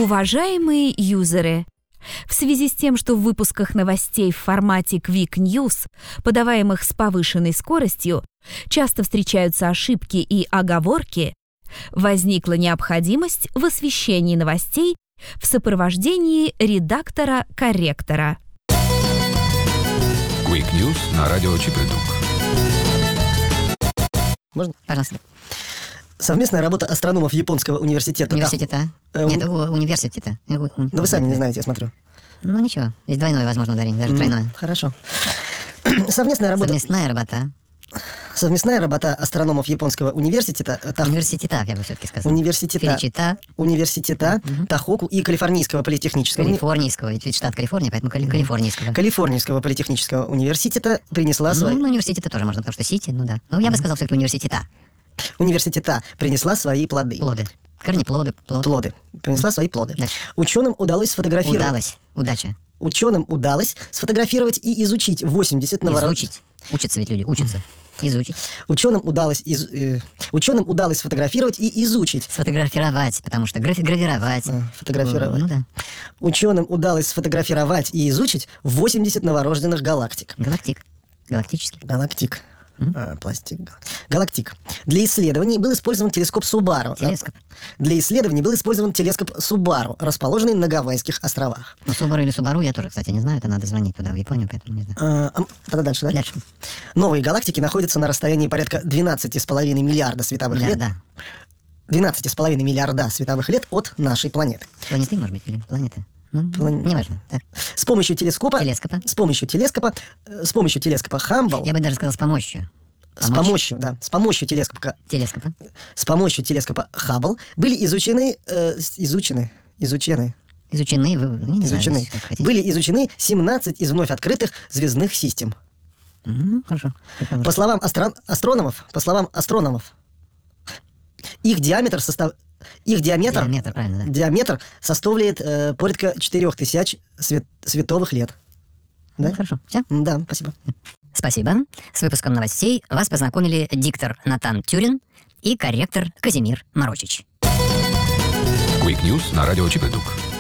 Уважаемые юзеры, в связи с тем, что в выпусках новостей в формате Quick News, подаваемых с повышенной скоростью, часто встречаются ошибки и оговорки, возникла необходимость в освещении новостей в сопровождении редактора-корректора. Quick News на радио Чип и Дук. Можно? Пожалуйста. Совместная работа астрономов Японского университета. Университета? Нет, университета. Но вы сами не знаете, я смотрю. Ну ничего, здесь двойное возможно ударение, даже тройное. Хорошо. Совместная работа астрономов Японского университета. Университета, я бы все-таки сказал. Университета Тохоку и Калифорнийского политехнического. Ведь штат Калифорния, поэтому Калифорнийского. Калифорнийского политехнического университета принесла свои... Ну, университета тоже можно, потому что Сити, ну да. Ну, я бы сказал все-таки университета. Университета принесла свои плоды. Корнеплоды. Плоды. Принесла свои плоды. Дальше. Ученым удалось сфотографировать... Удача. Ученым удалось сфотографировать и изучить 80 новорожденных... Учатся ведь люди, учатся. Изучить. Ученым удалось сфотографировать и изучить. Сфотографировать, потому что гравировать. Фотографировать. Ну да. Ученым удалось сфотографировать и изучить 80 новорожденных галактик. Галактических. Галактик. Для исследований был использован телескоп Субару. Расположенный на Гавайских островах. Ну, Субару или Субару я тоже, кстати, не знаю. Это надо звонить туда, в Японию, поэтому не знаю. Тогда дальше, да? Дальше. Новые галактики находятся на расстоянии порядка 12,5 миллиарда световых лет. 12,5 миллиарда световых лет от нашей планеты. Планеты, может быть, или планеты? Неважно. Так. С помощью телескопа Хамбл. Я бы даже сказал с помощью. С помощью телескопа Хаббл были были изучены 17 из вновь открытых звездных систем. Хорошо. По словам астрономов, их диаметр составляет порядка 4000 световых лет. Да? Хорошо. Все? Да, спасибо. Спасибо. С выпуском новостей вас познакомили диктор Натан Тюрин и корректор Казимир Морочич. Quick News на радио Чип и Дук.